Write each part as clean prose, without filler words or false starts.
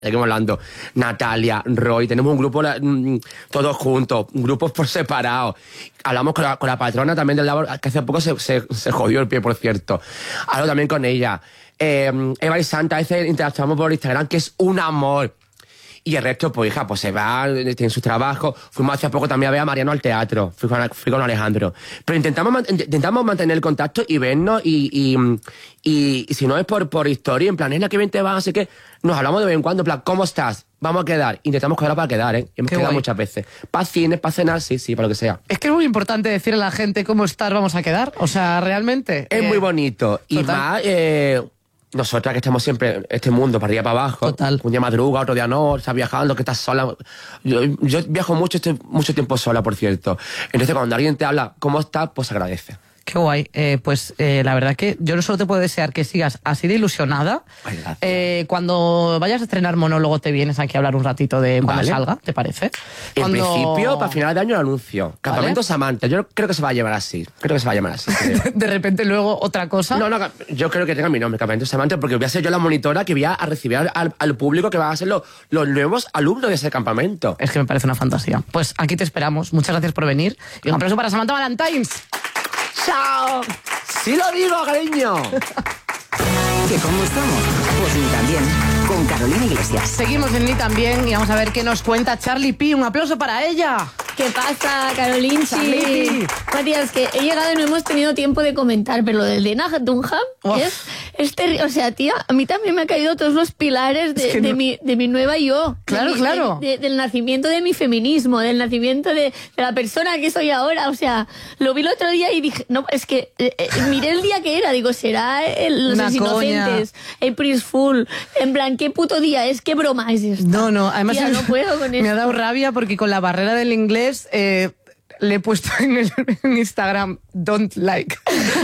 Seguimos hablando, Natalia, Roy, tenemos un grupo todos juntos, grupos por separado. Hablamos con la patrona también del labor, que hace poco se jodió el pie, por cierto. Hablo también con ella. Eva y Santa, a veces interactuamos por Instagram, que es un amor. Y el resto, pues hija, pues se va, tienen sus trabajos. Fuimos hace poco también a ver a Mariano al teatro. Fui con Alejandro. Pero intentamos mantener el contacto y vernos y si no es por historia, en plan, nena, qué bien te va, así que nos hablamos de vez en cuando, en plan, ¿cómo estás? Vamos a quedar. Intentamos quedar para quedar, ¿eh? Hemos quedado muchas veces. Para cines, para cenar, sí, para lo que sea. Es que es muy importante decirle a la gente cómo estar, vamos a quedar. O sea, realmente. Es muy bonito. Total. Y más, nosotras que estamos siempre en este mundo, para arriba, para abajo. Total. Un día madruga, otro día no, estás viajando, que estás sola. Yo viajo mucho, estoy mucho tiempo sola, por cierto. Entonces, cuando alguien te habla, ¿cómo estás? Pues agradece. Qué guay. La verdad que yo no solo te puedo desear que sigas así de ilusionada. Ay, gracias. Cuando vayas a estrenar monólogo te vienes aquí a hablar un ratito de cuando salga, ¿te parece? En principio, para final de año lo anuncio. Campamento Samantha. Yo creo que se va a llevar así. Creo. De repente luego otra cosa. No, yo creo que tenga mi nombre, Campamento Samantha, porque voy a ser yo la monitora que voy a recibir al público que van a ser los nuevos alumnos de ese campamento. Es que me parece una fantasía. Pues aquí te esperamos. Muchas gracias por venir. Y un aplauso para Samantha Valentines. ¡Chao! ¡Sí lo digo, cariño! ¿Que cómo estamos? Pues ni también, con Carolina Iglesias. Seguimos en Ni También y vamos a ver qué nos cuenta Charlie P. Un aplauso para ella. ¿Qué pasa, Carolinchi? Charlie. Matías, que he llegado y no hemos tenido tiempo de comentar, pero lo del Dena Dunham es terrible. O sea, tía, a mí también me han caído todos los pilares de mi nueva yo. Claro. Del nacimiento de mi feminismo, del nacimiento de la persona que soy ahora. O sea, lo vi el otro día y dije, no, es que miré el día que era, digo, será los Inocentes, April's Fool, en plan, ¿qué puto día es? ¿Qué broma es esta? No, además tía, no puedo con esto. Me ha dado rabia porque con la barrera del inglés le he puesto en Instagram don't like.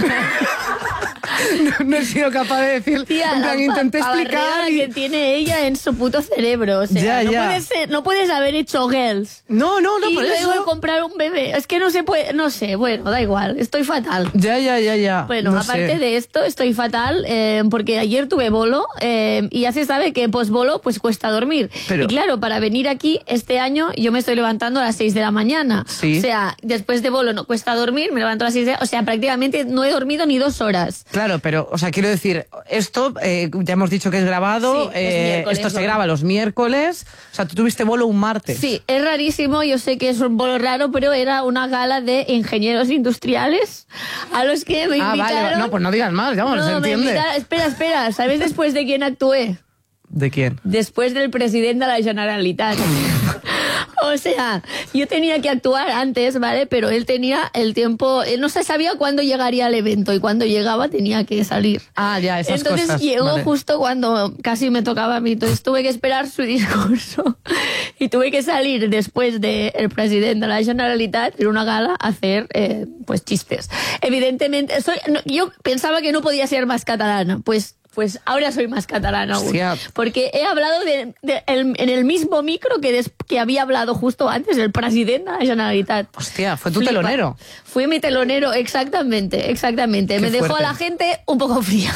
No he sido capaz de decir. Tía, en plan, intenté explicar que tiene ella en su puto cerebro. O sea, no puedes haber hecho girls. No, y por luego eso. comprar un bebé. Es que no se puede. No sé, bueno, da igual. Estoy fatal. Ya. Bueno, no aparte sé. de esto, estoy fatal porque ayer tuve bolo y ya se sabe que post-bolo pues cuesta dormir. Pero... Y claro, para venir aquí este año yo me estoy levantando a las 6 de la mañana. Sí. O sea, después de bolo no cuesta dormir, me levanto a las 6 o sea, prácticamente no he dormido ni 2 horas. Claro, pero, o sea, quiero decir, esto ya hemos dicho que es grabado, Sí, es miércoles, esto se ¿no? graba los miércoles, o sea, tú tuviste bolo un martes. Sí, es rarísimo, yo sé que es un bolo raro, pero era una gala de ingenieros industriales a los que me invitaron. Vale, no, pues no digas más, ya se entiende. Espera, ¿sabes después de quién actué? ¿De quién? Después del presidente de la Generalitat. O sea, yo tenía que actuar antes, ¿vale? Pero él tenía el tiempo, él no se sabía cuándo llegaría al evento y cuando llegaba tenía que salir. Ah, ya, esas Entonces cosas. llegó Vale. justo cuando casi me tocaba a mí, entonces tuve que esperar su discurso y tuve que salir después del presidente de la Generalitat en una gala a hacer pues chistes. Evidentemente, yo pensaba que no podía ser más catalana, pues ahora soy más catalana aún. Hostia. Porque he hablado en el mismo micro que había hablado justo antes el presidente de la Generalitat. Hostia, fue tu Flipa. telonero. Fue mi telonero, exactamente. Me dejó fuerte. a la gente un poco fría.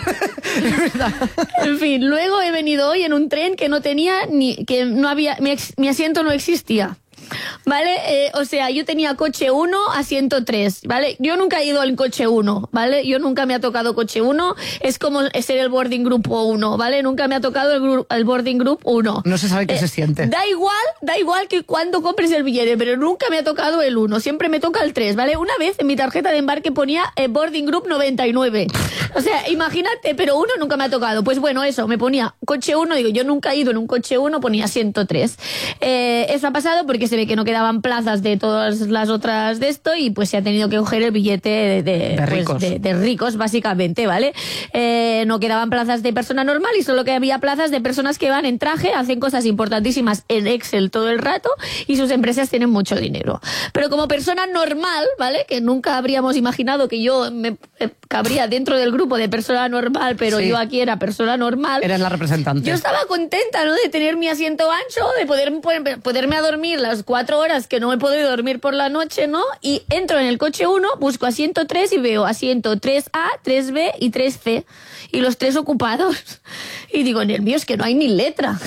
En fin, luego he venido hoy en un tren que no tenía mi asiento no existía. ¿Vale? O sea, yo tenía coche 1, asiento 3, ¿vale? Yo nunca he ido al coche 1, ¿vale? Yo nunca me ha tocado coche 1, es como ser el boarding group 1, ¿vale? Nunca me ha tocado el boarding group 1. No se sabe qué se siente. Da igual que cuando compres el billete, pero nunca me ha tocado el 1, siempre me toca el 3, ¿vale? Una vez en mi tarjeta de embarque ponía boarding group 99. O sea, imagínate, pero 1 nunca me ha tocado. Pues bueno, eso, me ponía coche 1, digo, yo nunca he ido en un coche 1, ponía asiento 3. Eso ha pasado porque se ve que no quedaban plazas de todas las otras de esto y pues se ha tenido que coger el billete de ricos. Pues, de ricos, básicamente, ¿vale? No quedaban plazas de persona normal y solo que había plazas de personas que van en traje, hacen cosas importantísimas en Excel todo el rato y sus empresas tienen mucho dinero. Pero como persona normal, ¿vale? Que nunca habríamos imaginado que yo me cabría dentro del grupo de persona normal, pero Sí. yo aquí era persona normal. Eres la representante. Yo estaba contenta, ¿no? De tener mi asiento ancho, de poderme a dormir las 4 horas que no he podido dormir por la noche, ¿no? Y entro en el coche 1, busco asiento 3 y veo asiento 3A, 3B y 3C. Y los 3 ocupados. Y digo, en el mío es que no hay ni letra.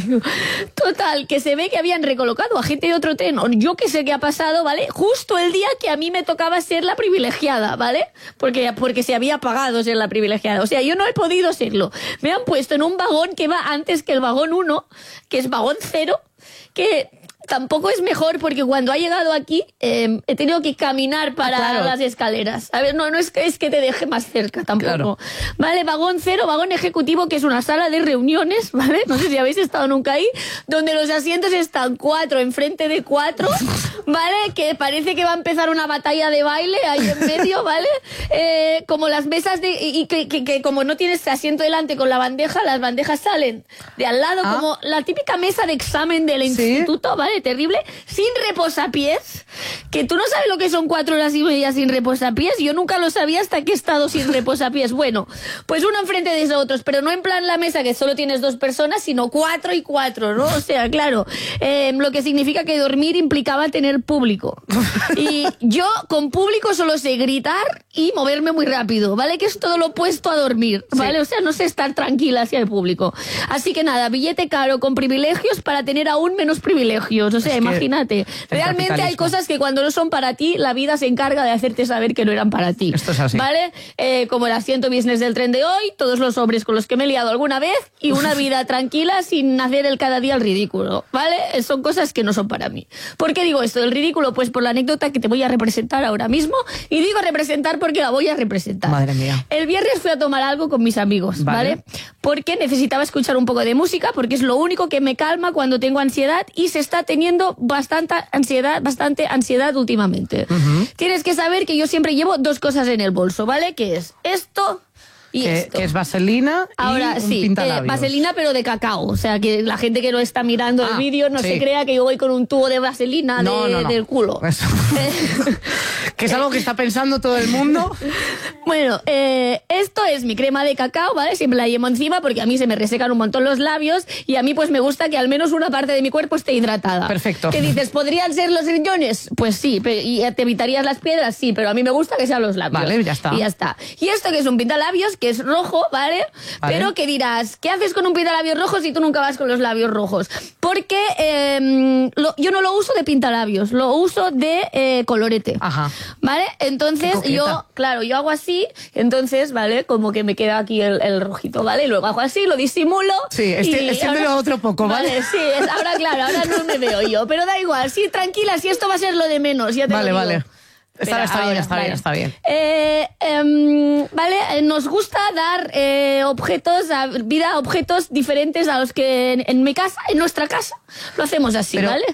Total, que se ve que habían recolocado a gente de otro tren. Yo que sé qué ha pasado, ¿vale? Justo el día que a mí me tocaba ser la privilegiada, ¿vale? Porque se había pagado ser la privilegiada. O sea, yo no he podido serlo. Me han puesto en un vagón que va antes que el vagón 1, que es vagón 0, que tampoco es mejor porque cuando ha llegado aquí he tenido que caminar para las escaleras. A ver, no es que te deje más cerca tampoco. Claro. Vale, vagón 0, vagón ejecutivo, que es una sala de reuniones, ¿vale? No sé si habéis estado nunca ahí, donde los asientos están 4 enfrente de 4, ¿vale? Que parece que va a empezar una batalla de baile ahí en medio, ¿vale? Como las mesas y que como no tienes asiento delante con la bandeja, las bandejas salen de al lado, como la típica mesa de examen del instituto, ¿vale? Terrible, sin reposapiés, que tú no sabes lo que son 4 horas y media sin reposapiés. Yo nunca lo sabía hasta que he estado sin reposapiés. Bueno, pues uno enfrente de esos otros, pero no en plan la mesa que solo tienes 2 personas, sino 4 y 4, ¿no? O sea, claro, lo que significa que dormir implicaba tener público. Y yo con público solo sé gritar y moverme muy rápido, ¿vale? Que es todo lo opuesto a dormir, ¿vale? O sea, no sé estar tranquila hacia el público. Así que nada, billete caro con privilegios para tener aún menos privilegios. O sea, imagínate. Realmente hay cosas que cuando no son para ti, la vida se encarga de hacerte saber que no eran para ti. Esto es así. ¿Vale? Como el asiento business del tren de hoy, todos los hombres con los que me he liado alguna vez y una vida tranquila sin hacer el cada día el ridículo. ¿Vale? Son cosas que no son para mí. ¿Por qué digo esto del ridículo? Pues por la anécdota que te voy a representar ahora mismo. Y digo representar porque la voy a representar. Madre mía. El viernes fui a tomar algo con mis amigos, ¿vale? Porque necesitaba escuchar un poco de música, porque es lo único que me calma cuando tengo ansiedad y se está teniendo bastante ansiedad últimamente. Tienes que saber que yo siempre llevo 2 cosas en el bolso, ¿vale? Que es esto y esto. Que es vaselina Ahora, y un pintalabios. vaselina pero de cacao. O sea, que la gente que no está mirando el vídeo no se crea que yo voy con un tubo de vaselina del culo. Eso. Que es algo que está pensando todo el mundo. Bueno, esto es mi crema de cacao, ¿vale? Siempre la llevo encima porque a mí se me resecan un montón los labios y a mí pues me gusta que al menos una parte de mi cuerpo esté hidratada. Perfecto. ¿Qué dices? ¿Podrían ser los riñones? Pues sí. ¿Y te evitarías las piedras? Sí, pero a mí me gusta que sean los labios. Vale, ya está. Y ya está. Y esto que es un pintalabios, que es rojo, ¿vale? Pero que dirás, ¿qué haces con un pintalabios rojo si tú nunca vas con los labios rojos? Porque yo no lo uso de pintalabios, lo uso de colorete. Ajá. ¿Vale? Entonces yo hago así, entonces, ¿vale? Como que me queda aquí el rojito, ¿vale? Y luego hago así, lo disimulo. Sí, extiéndelo otro poco, ¿vale? Sí, ahora no me veo yo, pero da igual, sí, tranquila, si esto va a ser lo de menos, ya te lo digo. Vale. Está bien. Vale, nos gusta dar vida a objetos diferentes a los que en mi casa, en nuestra casa, lo hacemos así, ¿vale?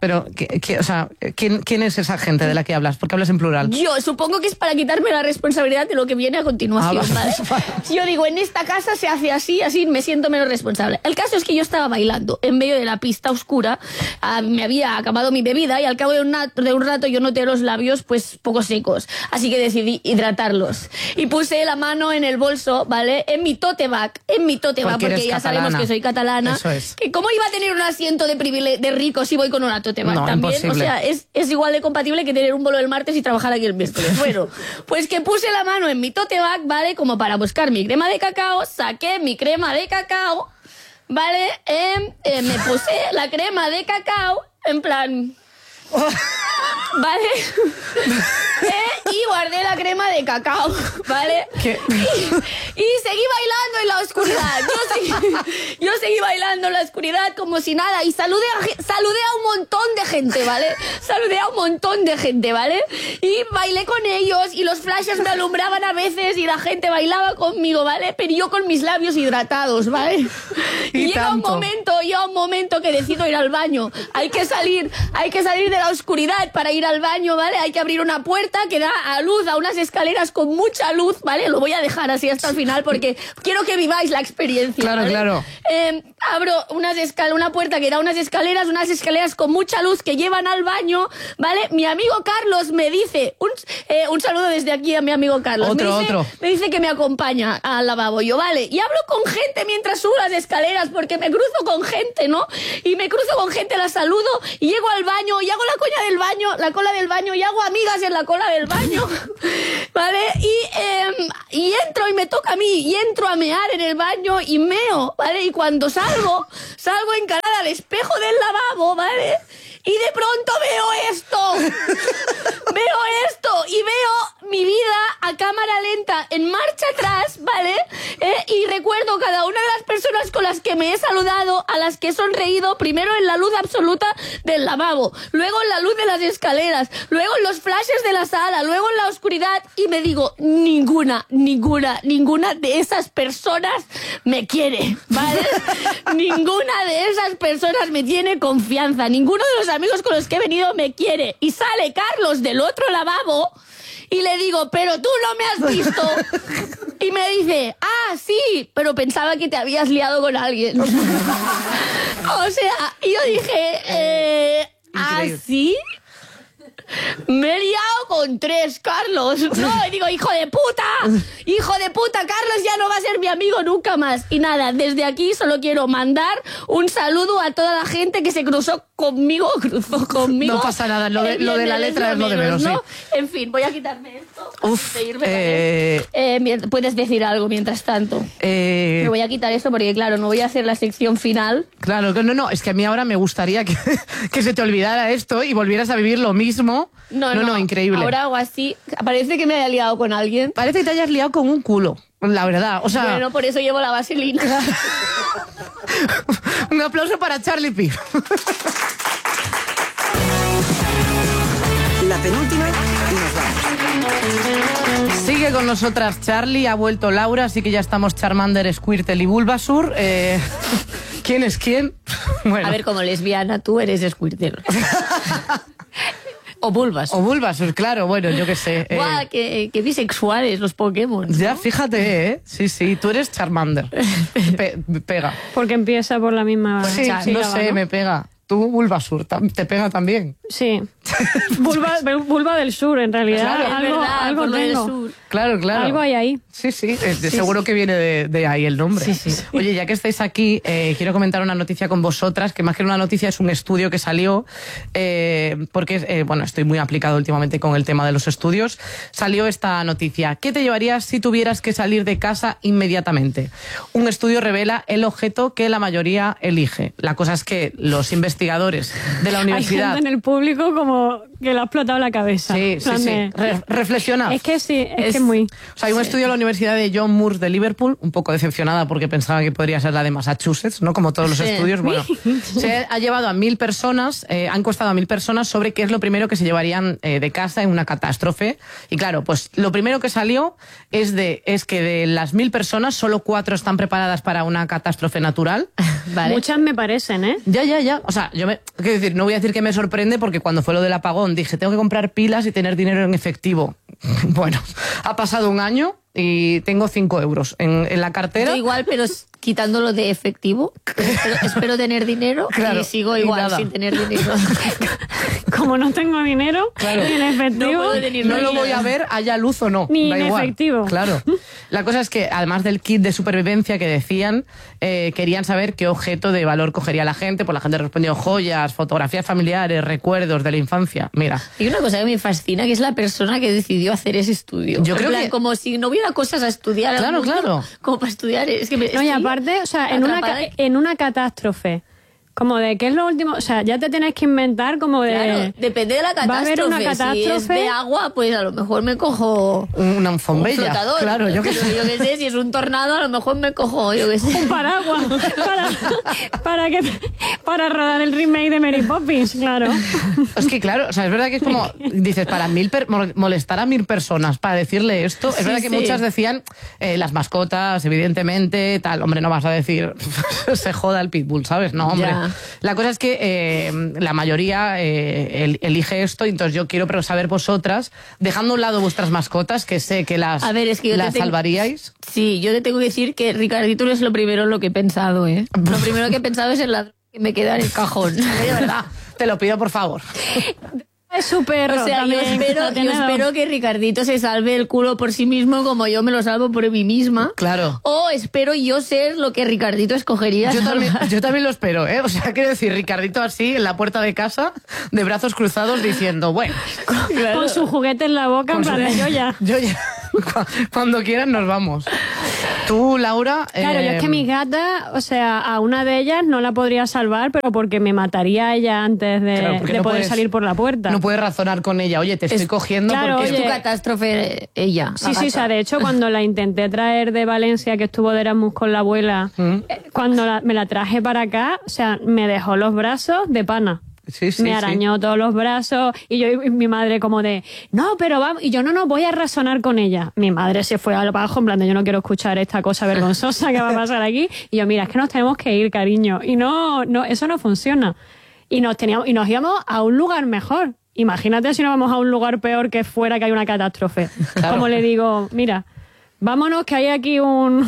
¿Quién es esa gente de la que hablas? Porque hablas en plural. Yo supongo que es para quitarme la responsabilidad de lo que viene a continuación, ¿vale? Vale. Yo digo, en esta casa se hace así me siento menos responsable. El caso es que yo estaba bailando en medio de la pista oscura, me había acabado mi bebida y al cabo de un rato yo noté los labios, pues, poco secos, así que decidí hidratarlos y puse la mano en el bolso, ¿vale? En mi tote bag, porque ya sabemos que soy catalana. Eso es. Que cómo iba a tener un asiento de rico si voy con una tote bag también, imposible. o sea, es igual de compatible que tener un bolo el martes y trabajar aquí el miércoles. Bueno, pues que puse la mano en mi tote bag, ¿vale? Como para buscar mi crema de cacao, saqué mi crema de cacao, ¿vale? Me puse la crema de cacao en plan... ¿Vale? Y guardé la crema de cacao, ¿vale? ¿Qué? Y seguí bailando en la oscuridad. Yo seguí bailando en la oscuridad como si nada. Y saludé a un montón de gente, ¿vale? Y bailé con ellos y los flashes me alumbraban a veces y la gente bailaba conmigo, ¿vale? Pero yo con mis labios hidratados, ¿vale? Y llega un momento que decido ir al baño. Hay que salir de la oscuridad para ir al baño, ¿vale? Hay que abrir una puerta que da a luz, a unas escaleras con mucha luz, ¿vale? Lo voy a dejar así hasta el final porque quiero que viváis la experiencia. Claro, ¿vale? claro. abro una puerta que da unas escaleras con mucha luz que llevan al baño, ¿vale? Mi amigo Carlos me dice, un saludo desde aquí a mi amigo Carlos. Me dice que me acompaña al lavabo. Yo, vale, y hablo con gente mientras subo las escaleras porque me cruzo con gente, ¿no? Y me cruzo con gente, la saludo y llego al baño y hago la cola del baño y hago amigas en la cola del baño, ¿vale? Y entro y me toca a mí y entro a mear en el baño y meo, ¿vale? Y cuando salgo encarada al espejo del lavabo, ¿vale? Y de pronto veo esto y veo mi vida a cámara lenta en marcha atrás, ¿vale? Y recuerdo cada una de las personas con las que me he saludado, a las que he sonreído, primero en la luz absoluta del lavabo, luego en la luz de las escaleras, luego en los flashes de la sala, luego en la oscuridad, y me digo, ninguna de esas personas me quiere, ¿vale? Ninguna de esas personas me tiene confianza, ninguno de los amigos con los que he venido me quiere. Y sale Carlos del otro lavabo y le digo, pero tú no me has visto. Y me dice, sí, pero pensaba que te habías liado con alguien. O sea, y yo dije, ¿sí? Me he liado con 3, Carlos. No, y digo, hijo de puta, Carlos ya no va a ser mi amigo nunca más. Y nada, desde aquí solo quiero mandar un saludo a toda la gente que se cruzó conmigo. No pasa nada, lo de la letra es lo de menos, ¿no? Sí. En fin, voy a quitarme esto. Uf, puedes decir algo mientras tanto. Me voy a quitar esto porque, claro, no voy a hacer la sección final. Claro, no, es que a mí ahora me gustaría que se te olvidara esto y volvieras a vivir lo mismo. No, increíble. Ahora hago así. Parece que me haya liado con alguien. Parece que te hayas liado con un culo, la verdad. O sea... Bueno, por eso llevo la vaselina. Un aplauso para Charlie P. La penúltima y nos vamos. Sigue con nosotras Charlie, ha vuelto Laura, así que ya estamos Charmander, Squirtle y Bulbasur. ¿Quién es quién? Bueno. A ver, como lesbiana, tú eres Squirtle. O Bulbasur, claro, bueno, yo qué sé. ¡Guau! Qué bisexuales los Pokémon, ¿no? Ya, fíjate, ¿eh? Sí, tú eres Charmander. Pega. Porque empieza por la misma... Sí, no sé, me pega. Tú, Bulbasur, te pega también. Sí. Vulva del sur, en realidad. Claro, algo por lo del tengo. sur. Claro. Algo hay ahí. Sí. Seguro que viene de ahí el nombre. Sí. Oye, ya que estáis aquí, quiero comentar una noticia con vosotras, que más que una noticia es un estudio que salió, porque, estoy muy aplicado últimamente con el tema de los estudios. Salió esta noticia. ¿Qué te llevarías si tuvieras que salir de casa inmediatamente? Un estudio revela el objeto que la mayoría elige. La cosa es que los investigadores de la universidad... Hay gente en el público como que le ha explotado la cabeza. Sí. Reflexiona. Es que sí, es que muy... O sea, hay un estudio de la Universidad de John Moores de Liverpool, un poco decepcionada porque pensaba que podría ser la de Massachusetts, ¿no? Como todos los estudios. Bueno, se ha llevado a 1.000 personas, han encuestado a 1.000 personas sobre qué es lo primero que se llevarían de casa en una catástrofe. Y claro, pues lo primero que salió es que de las 1.000 personas, solo 4 están preparadas para una catástrofe natural. ¿Vale? Muchas me parecen, ¿eh? Ya. O sea, quiero decir, no voy a decir que me sorprende porque cuando fue lo del apagón dije, tengo que comprar pilas y tener dinero en efectivo. Bueno, ha pasado un año y tengo 5 euros en la cartera. Yo igual, pero quitándolo de efectivo. Espero tener dinero, claro, y sigo igual sin tener dinero. Como no tengo dinero, claro, ni en efectivo, no lo voy a ver, haya luz o no. Ni da en igual. Efectivo. Claro. La cosa es que, además del kit de supervivencia que decían, querían saber qué objeto de valor cogería la gente. Pues la gente respondió joyas, fotografías familiares, recuerdos de la infancia. Mira. Y una cosa que me fascina, que es la persona que decidió hacer ese estudio. Yo creo que... como si no hubiera cosas a estudiar. Claro. Como para estudiar. Es que no, y aparte, o sea, en una catástrofe, como de qué es lo último, o sea, ya te tienes que inventar como de... Claro, depende de la catástrofe. Va a haber una catástrofe. Si es de agua, pues a lo mejor me cojo... Una alfombella. Un flotador. Claro, yo qué sé, si es un tornado, a lo mejor me cojo, yo qué sé. Un paraguas. para rodar el remake de Mary Poppins, claro. Es que claro, o sea, es verdad que es como, dices, para molestar a 1.000 personas para decirle esto, es verdad que muchas decían las mascotas, evidentemente, tal, hombre, no vas a decir se joda el pitbull, ¿sabes? No, hombre. Ya. La cosa es que la mayoría elige esto, y entonces yo quiero saber vosotras, dejando a un lado vuestras mascotas, que sé que las, A ver, es que yo las salvaríais. Sí, yo te tengo que decir que Ricardito no es lo primero en lo que he pensado, ¿eh? Lo primero que he pensado es en la que me queda en el cajón. De verdad, te lo pido, por favor. Es su perro. O sea, yo espero que Ricardito se salve el culo por sí mismo como yo me lo salvo por mí misma. Claro. O espero yo ser lo que Ricardito escogería. Yo también lo espero, ¿eh? O sea, quiero decir, Ricardito así, en la puerta de casa, de brazos cruzados, diciendo, bueno... Con su juguete en la boca, en plan de yo ya. Yo ya. Cuando quieran nos vamos. Tú, Laura... Claro, yo es que mis gatas, o sea, a una de ellas no la podría salvar, pero porque me mataría ella antes de, Claro, porque de no poder puedes- salir por la puerta. No puedes razonar con ella. Oye, te estoy cogiendo claro, porque... Es tu oye. catástrofe ella. Sí, sí, o sea, de hecho, cuando la intenté traer de Valencia, que estuvo de Erasmus con la abuela, cuando me la traje para acá, o sea, me dejó los brazos de pana. Sí, sí, Me arañó todos los brazos y yo y mi madre como de, no, pero vamos, y yo no voy a razonar con ella. Mi madre se fue al bajo en plan de, yo no quiero escuchar esta cosa vergonzosa que va a pasar aquí. Y yo, mira, es que nos tenemos que ir, cariño. Y no, eso no funciona. Y nos íbamos a un lugar mejor. Imagínate si nos vamos a un lugar peor que fuera que hay una catástrofe. Claro. Como le digo, mira, vámonos que hay aquí un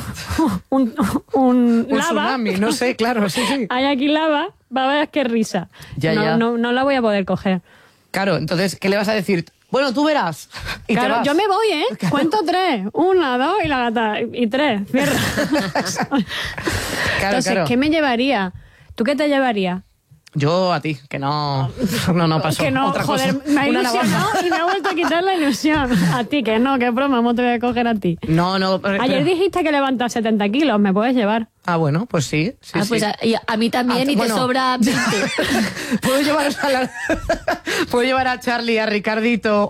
Un lava. tsunami, no sé, claro, sí, sí. Hay aquí lava, va a ver qué risa. Ya, ya. No la voy a poder coger. Claro, entonces, ¿qué le vas a decir? Bueno, tú verás. Y te Claro, vas. yo me voy, ¿eh? Cuento 3. 1, 2 y la gata. Y 3. Cierra. Claro, Entonces, claro. ¿qué me llevaría? ¿Tú qué te llevarías? Yo a ti, que no pasó. Que no, Otra joder, cosa. me ha Una ilusionado navaja. y me ha vuelto a quitar la ilusión. A ti, que no, qué broma, ¿cómo te voy a coger a ti? No, pero- Ayer dijiste que levantas 70 kilos, ¿me puedes llevar? Ah, bueno, pues sí. Sí, Ah, pues sí. a mí también, Ah, y bueno. te sobra 20. Puedo llevar a Charlie, a Ricardito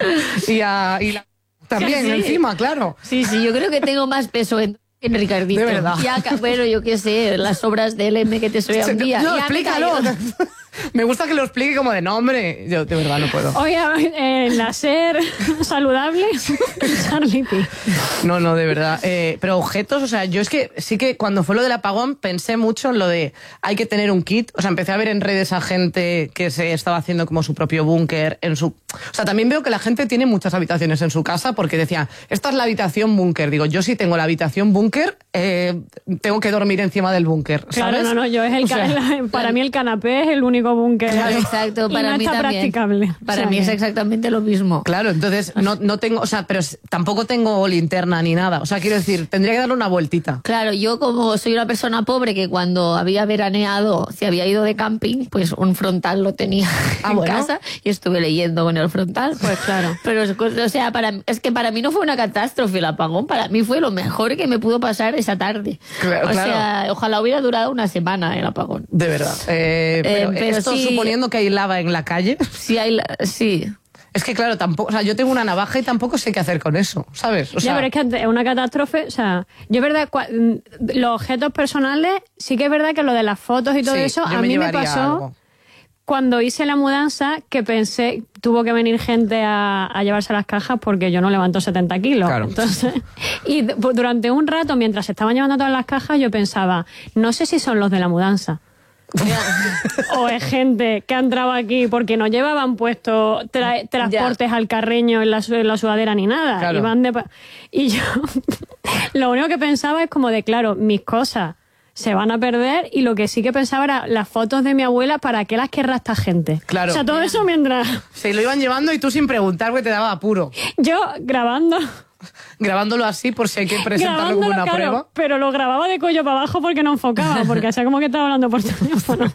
también Sí. encima, claro. Sí, yo creo que tengo más peso en Ricardito. De verdad. Ya, bueno, yo qué sé, las obras del M que te soy un día. No, Ya me explícalo. caigo. Me gusta que lo explique como de nombre. Yo de verdad no puedo. Oye, láser saludable, Charlie P. No, de verdad. Pero objetos, o sea, yo es que sí que cuando fue lo del apagón pensé mucho en lo de hay que tener un kit. O sea, empecé a ver en redes a gente que se estaba haciendo como su propio búnker en su... O sea, también veo que la gente tiene muchas habitaciones en su casa porque decía, esta es la habitación búnker. Digo, yo sí tengo la habitación búnker, tengo que dormir encima del búnker, ¿sabes? Claro, no, yo es O sea, para mí el canapé es el único búnker. Claro, exacto, Y para no mí está también. practicable. Para O sea mí es que- exactamente lo mismo. Claro, entonces no tengo, o sea, pero tampoco tengo linterna ni nada. O sea, quiero decir, tendría que darle una vueltita. Claro, yo como soy una persona pobre que cuando había veraneado, se había ido de camping, pues un frontal lo tenía en bueno. casa y estuve leyendo con el frontal. Pues claro. Pero, o sea, es que para mí no fue una catástrofe el apagón, para mí fue lo mejor que me pudo pasar esa tarde. Claro, o sea, ojalá hubiera durado una semana el apagón. De verdad. Pero esto sí. suponiendo que hay lava en la calle. Sí. Es que claro, tampoco, o sea, yo tengo una navaja y tampoco sé qué hacer con eso, ¿sabes? O sea, ya, pero es que ante una catástrofe, o sea, yo es verdad, los objetos personales, sí que es verdad que lo de las fotos y todo sí, eso, yo a mí me llevaría pasó algo. cuando hice la mudanza que pensé, tuvo que venir gente a llevarse las cajas porque yo no levanto 70 kilos. Claro. Entonces, y durante un rato, mientras se estaban llevando todas las cajas, yo pensaba, no sé si son los de la mudanza. O es gente que ha entrado aquí porque no llevaban puesto transportes al Carreño en la sudadera ni nada. Claro. Y yo lo único que pensaba es como de, claro, mis cosas se van a perder y lo que sí que pensaba era las fotos de mi abuela, ¿para qué las querrá esta gente? Claro. O sea, todo eso mientras Se lo iban llevando y tú sin preguntar porque te daba apuro. yo grabando... Grabándolo así por si hay que presentarlo como una claro, prueba. pero lo grababa de cuello para abajo porque no enfocaba, porque hacía como que estaba hablando por teléfono.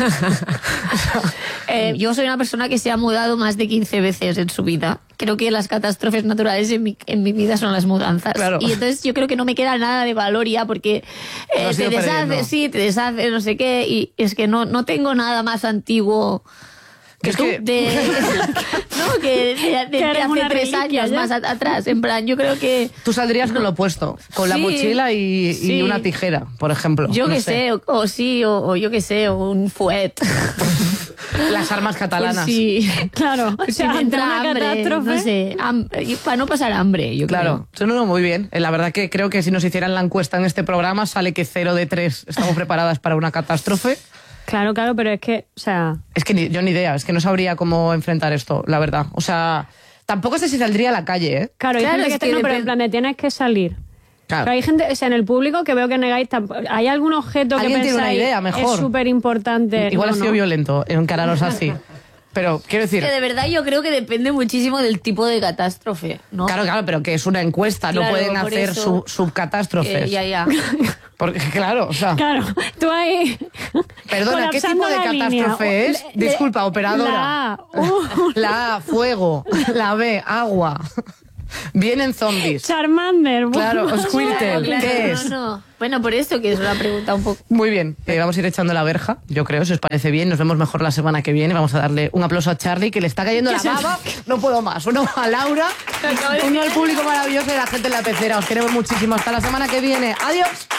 Yo soy una persona que se ha mudado más de 15 veces en su vida. Creo que las catástrofes naturales en mi vida son las mudanzas. Claro. Y entonces yo creo que no me queda nada de valor ya porque Lo has te ido perdiendo. deshaces, no sé qué. Y es que no tengo nada más antiguo que Es tú. que- No, que de eres hace una 3 reliquia años ya. más atrás. En plan, yo creo que... Tú saldrías con lo opuesto, con la Sí, mochila y sí. una tijera, por ejemplo. Yo No que sé, o yo que sé, o un fuet. Las armas catalanas. Pues sí. Claro, o Si sea, me ante entra una hambre, catástrofe... no sé, y para no pasar hambre, yo Claro, no, muy bien. La verdad que creo que si nos hicieran la encuesta en este programa sale que 0 de 3 estamos preparadas para una catástrofe. Claro, pero es que, o sea... Es que yo ni idea, es que no sabría cómo enfrentar esto, la verdad. O sea, tampoco sé si saldría a la calle, ¿eh? Claro, hay Claro, gente es que que no, pero depende- en plan de tienes que salir. Claro. Pero hay gente, o sea, en el público que veo que negáis... ¿Hay algún objeto que ¿Alguien tiene una pensáis idea mejor? es súper importante? Igual No, ha sido no. violento encararos así. Pero quiero decir... Que de verdad yo creo que depende muchísimo del tipo de catástrofe, ¿no? Claro, pero que es una encuesta, no Claro, pueden por hacer eso, subcatástrofes. Ya. Porque, claro, o sea... Claro, tú ahí... Perdona, ¿qué colapsando tipo de la línea. catástrofe es? Disculpa, operadora. La A. La A, fuego. La B, agua. Vienen zombies. Charmander. Claro, bueno. Squirtle, Claro, ¿qué es? No. Bueno, por esto que es una pregunta un poco... Muy bien, vamos a ir echando la verja, yo creo, si os parece bien. Nos vemos mejor la semana que viene. Vamos a darle un aplauso a Charlie, que le está cayendo la baba. No puedo más. Uno a Laura, uno al público maravilloso y la gente en la pecera. Os queremos muchísimo. Hasta la semana que viene. Adiós.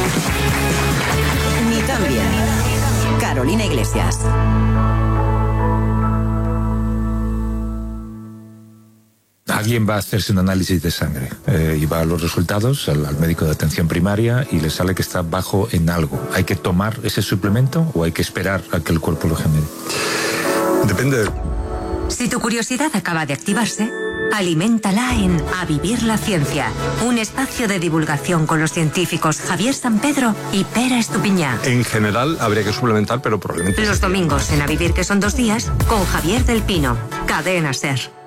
Ni tan bien. Carolina Iglesias. Alguien va a hacerse un análisis de sangre y va a los resultados al médico de atención primaria y le sale que está bajo en algo. ¿Hay que tomar ese suplemento o hay que esperar a que el cuerpo lo genere? Depende. Si tu curiosidad acaba de activarse, aliméntala en A Vivir la Ciencia, un espacio de divulgación con los científicos Javier San Pedro y Pera Estupiñán. En general habría que suplementar, pero probablemente... Los domingos en A Vivir, que son 2 días, con Javier del Pino, Cadena SER.